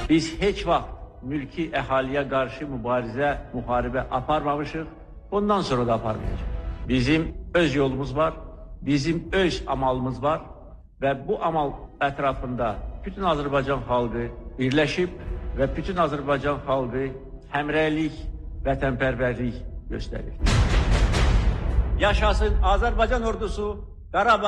Biz heç vaxt mülki əhaliyə qarşı müharibə aparmamışıq, bundan sonra da aparmayacaq. Bizim öz yolumuz var, bizim öz amalımız var və bu amal ətrafında bütün Azərbaycan xalqı birləşib və bütün Azərbaycan xalqı həmrəylik, vətənpərvərlik göstərir. Yaşasın Azərbaycan ordusu, Qarabağ